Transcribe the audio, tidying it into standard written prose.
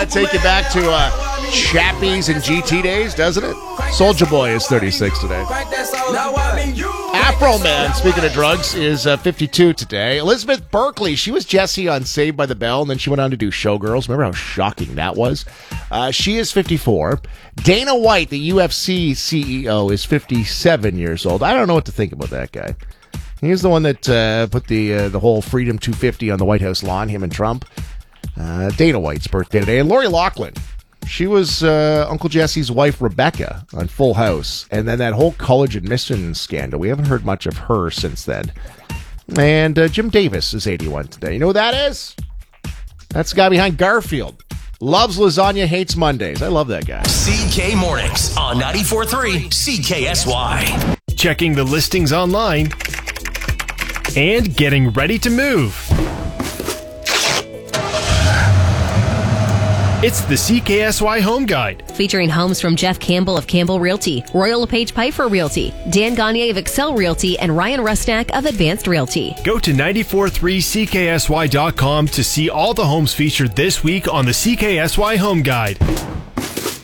that take you back to Chappies and GT days, doesn't it? Soulja Boy is 36 today. Afro Man, speaking of drugs, is 52 today. Elizabeth Berkley, she was Jessie on Saved by the Bell, and then she went on to do Showgirls. Remember how shocking that was? She is 54. Dana White, the UFC CEO, is 57 years old. I don't know what to think about that guy. He's the one that put the whole Freedom 250 on the White House lawn, him and Trump. Dana White's birthday today. And Lori Loughlin, she was Uncle Jesse's wife, Rebecca, on Full House. And then that whole college admissions scandal. We haven't heard much of her since then. And Jim Davis is 81 today. You know who that is? That's the guy behind Garfield. Loves lasagna, hates Mondays. I love that guy. CK Mornings on 94.3 CKSY. Checking the listings online and getting ready to move. It's the CKSY Home Guide. Featuring homes from Jeff Campbell of Campbell Realty, Royal LePage Piper Realty, Dan Gagne of Excel Realty, and Ryan Rusnak of Advanced Realty. Go to 943CKSY.com to see all the homes featured this week on the CKSY Home Guide.